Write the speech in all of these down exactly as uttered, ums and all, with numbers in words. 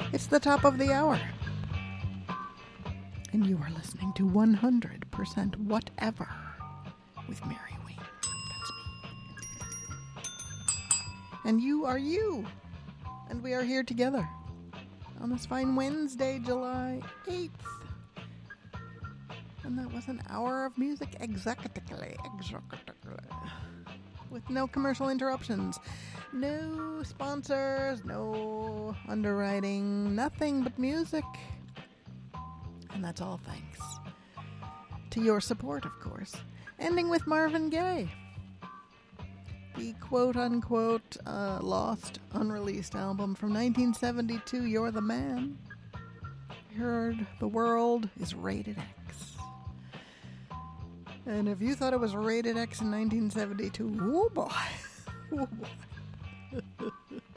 It's the top of the hour. And you are listening to one hundred percent Whatever with Mary Wayne. That's me. And you are you. And we are here together on this fine Wednesday, July eighth. And that was an hour of music exactly, exactly, with no commercial interruptions, no sponsors, no underwriting, nothing but music. And that's all thanks to your support, of course. Ending with Marvin Gaye, the quote-unquote uh, lost, unreleased album from nineteen seventy-two, You're the Man. I heard The World is Rated X. And if you thought it was rated X in nineteen seventy-two, oh boy, oh boy.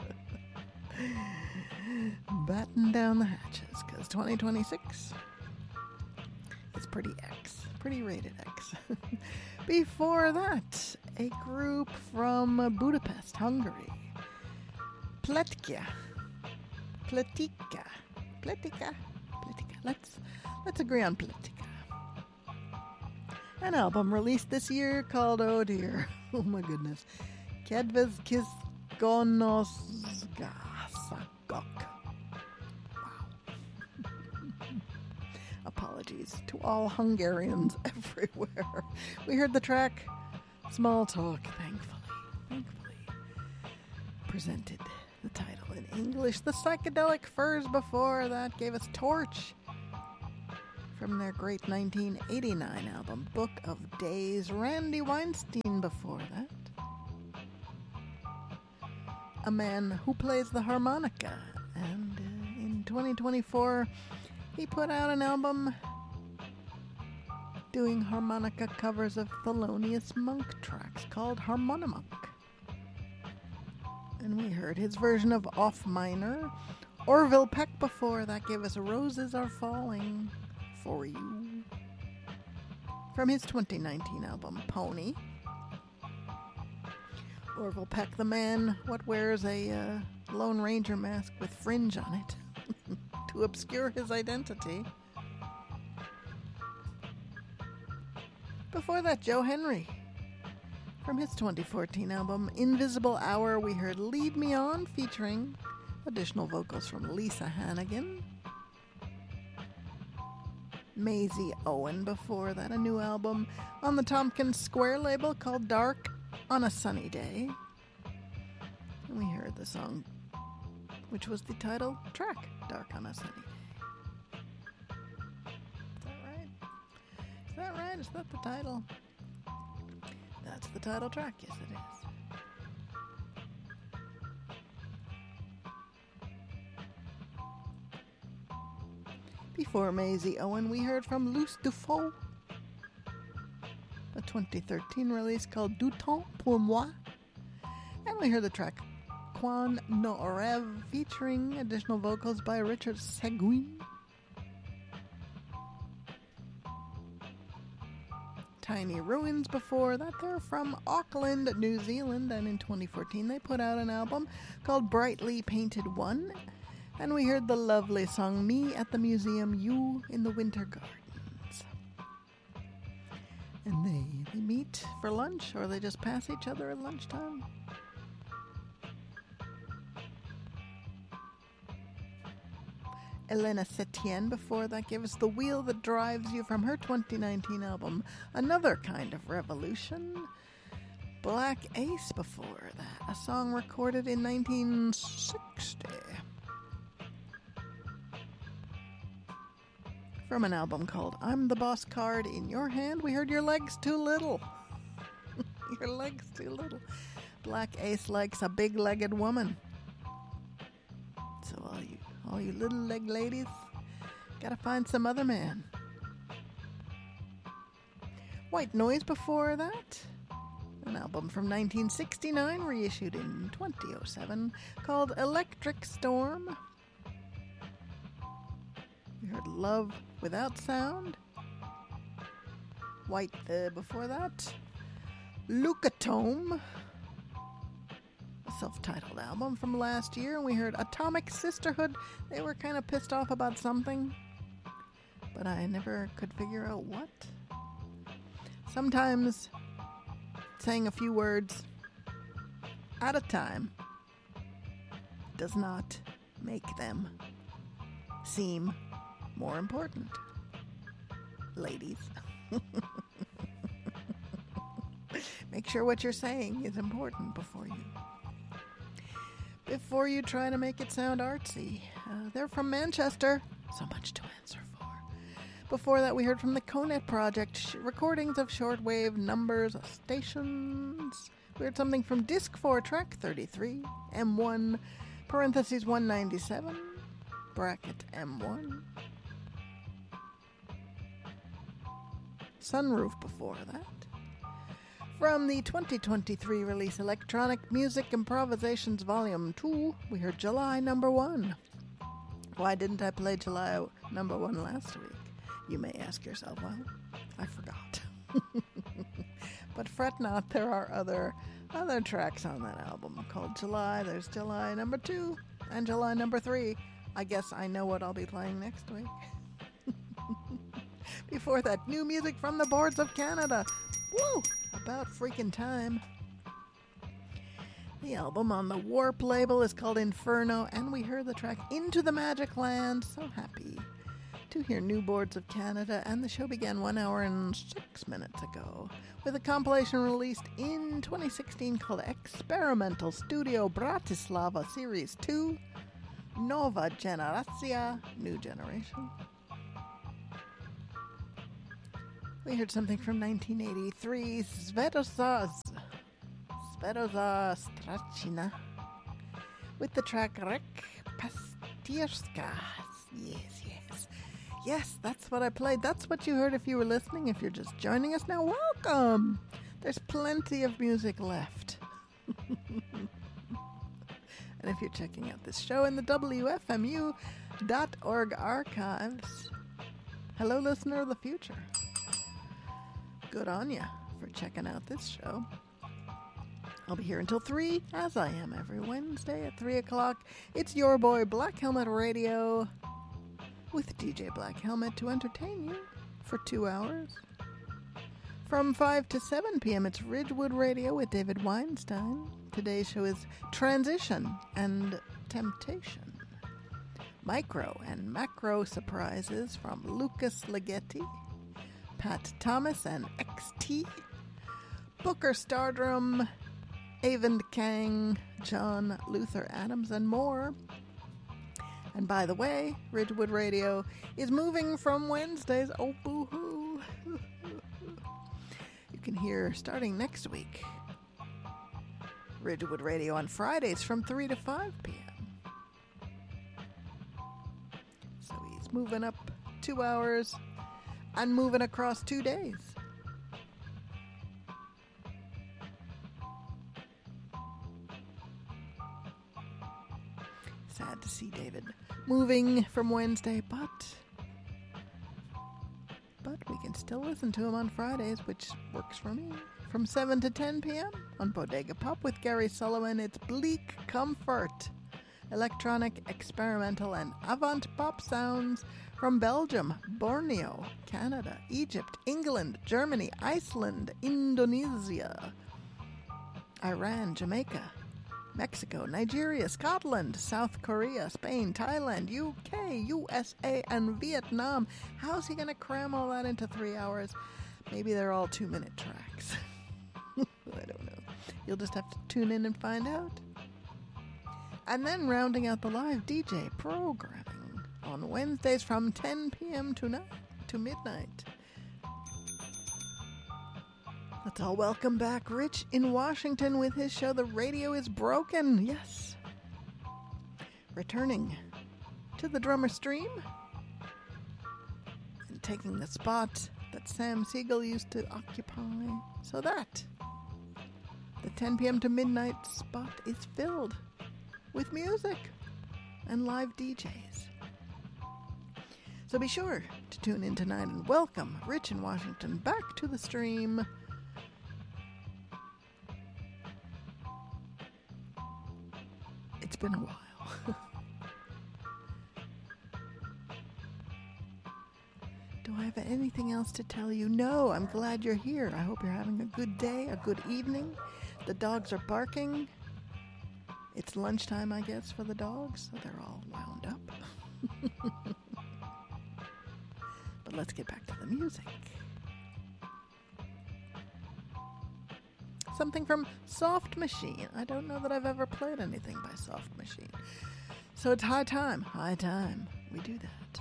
Batten down the hatches, because twenty twenty-six is pretty X, pretty rated X. Before that, a group from Budapest, Hungary, Pletka, Pletika, Pletika, Pletika. Let's let's agree on Pletika. An album released this year called, oh dear, oh my goodness, Kedves Kiszgonoszga Szakok. Wow. Apologies to all Hungarians everywhere. We heard the track Small Talk, thankfully, thankfully, presented the title in English. The Psychedelic Furs before that gave us Torch, from their great nineteen eighty-nine album, Book of Days. Randy Weinstein before that. A man who plays the harmonica. And uh, in twenty twenty-four, he put out an album doing harmonica covers of Thelonious Monk tracks called Harmonimonk. And we heard his version of Off Minor. Orville Peck before that gave us Roses Are Falling For You, from his twenty nineteen album, Pony. Orville Peck, the man what wears a uh, Lone Ranger mask with fringe on it to obscure his identity. Before that, Joe Henry. From his twenty fourteen album, Invisible Hour, we heard Lead Me On, featuring additional vocals from Lisa Hannigan. Maisie Owen before that, a new album on the Tompkins Square label called Dark on a Sunny Day. And we heard the song, which was the title track, Dark on a Sunny Day. Is that right? Is that right? Is that the title? That's the title track, yes it is. Before Maisie Owen, we heard from Luce Dufault, a twenty thirteen release called Du Temps Pour Moi. And we heard the track Quan No Rêve, featuring additional vocals by Richard Seguin. Tiny Ruins before that. They're from Auckland, New Zealand, and in twenty fourteen they put out an album called Brightly Painted One. And we heard the lovely song Me at the Museum, You in the Winter Gardens. And they, they meet for lunch, or they just pass each other at lunchtime. Elena Setien before that gave us The Wheel That Drives You from her twenty nineteen album, Another Kind of Revolution. Black Ace before that, a song recorded in nineteen sixty. From an album called I'm the Boss Card in Your Hand, we heard Your Legs Too Little. Your Legs Too Little. Black Ace likes a big-legged woman. So all you, all you little leg ladies, gotta find some other man. White Noise before that, an album from nineteen sixty-nine, reissued in twenty oh seven, called Electric Storm. We heard Love Without Sound. White uh, before that. Lucatome. A self-titled album from last year, and we heard Atomic Sisterhood. They were kind of pissed off about something, but I never could figure out what. Sometimes saying a few words at a time does not make them seem more important. Ladies. Make sure what you're saying is important before you before you try to make it sound artsy. Uh, they're from Manchester. So much to answer for. Before that, we heard from the Conet Project, sh- recordings of shortwave numbers, stations. We heard something from Disc four, track thirty-three, M one, parentheses one ninety-seven, bracket M one. Sunroof before that. From the twenty twenty-three release Electronic Music Improvisations Volume two, we heard July number one. Why didn't I play July number one last week? You may ask yourself. Well, I forgot. But fret not, there are other other tracks on that album called July. There's July number two and July number three. I guess I know what I'll be playing next week. Before that, new music from the Boards of Canada. Woo! About freaking time. The album on the Warp label is called Inferno, and we heard the track Into the Magic Land. So happy to hear new Boards of Canada, and the show began one hour and six minutes ago with a compilation released in twenty sixteen called Experimental Studio Bratislava Series two, Nova Generacia, New Generation. We heard something from nineteen eighty-three, Svetozar Svetozar Strachina, with the track Rek Pastierska. Yes, yes. Yes, that's what I played. That's what you heard if you were listening. If you're just joining us now, welcome. There's plenty of music left. And if you're checking out this show in the W F M U dot org archives, hello, listener of the future. Good on ya for checking out this show. I'll be here until three, as I am every Wednesday at three o'clock. It's your boy Black Helmet Radio with D J Black Helmet to entertain you for two hours. From five to seven p.m. it's Ridgewood Radio with David Weinstein. Today's show is Transition and Temptation. Micro and macro surprises from Lucas Ligeti, Pat Thomas and X T, Booker Stardrum, Avend Kang, John Luther Adams, and more. And by the way, Ridgewood Radio is moving from Wednesdays. Oh, boo-hoo. You can hear, starting next week, Ridgewood Radio on Fridays from three to five p.m. So he's moving up two hours and moving across two days. Sad to see David moving from Wednesday, but but we can still listen to him on Fridays, which works for me. From seven to ten p.m. on Bodega Pop with Gary Sullivan, it's Bleak Comfort. Electronic, experimental, and avant-pop sounds from Belgium, Borneo, Canada, Egypt, England, Germany, Iceland, Indonesia, Iran, Jamaica, Mexico, Nigeria, Scotland, South Korea, Spain, Thailand, U K, U S A, and Vietnam. How's he going to cram all that into three hours? Maybe they're all two-minute tracks. I don't know. You'll just have to tune in and find out. And then rounding out the live D J programming on Wednesdays from ten p.m. to, ni- to midnight. Let's all welcome back Rich in Washington with his show The Radio is Broken. Yes. Returning to the drummer stream and taking the spot that Sam Siegel used to occupy. So that the ten p.m. to midnight spot is filled with music and live D Js. So be sure to tune in tonight and welcome Rich in Washington back to the stream. been a while. Do I have anything else to tell you? No, I'm glad you're here. I hope you're having a good day, a good evening. The dogs are barking. It's lunchtime, I guess, for the dogs. So they're all wound up. But let's get back to the music. Something from Soft Machine. I don't know that I've ever played anything by Soft Machine. So it's high time. High time. We do that.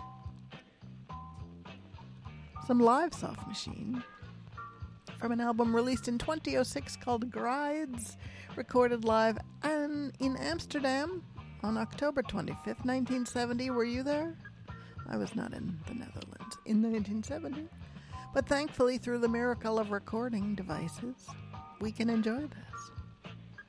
Some live Soft Machine from an album released in twenty oh six called Grides, recorded live and in Amsterdam on October twenty-fifth, nineteen seventy. Were you there? I was not in the Netherlands in nineteen seventy. But thankfully, through the miracle of recording devices, we can enjoy this.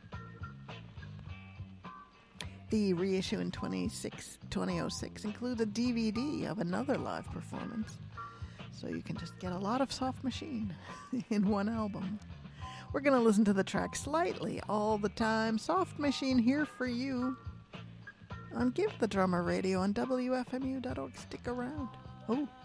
The reissue in twenty oh six includes a D V D of another live performance. So you can just get a lot of Soft Machine in one album. We're going to listen to the track Slightly all the time. Soft Machine here for you on Give the Drummer Radio on W F M U dot org. Stick around. Oh.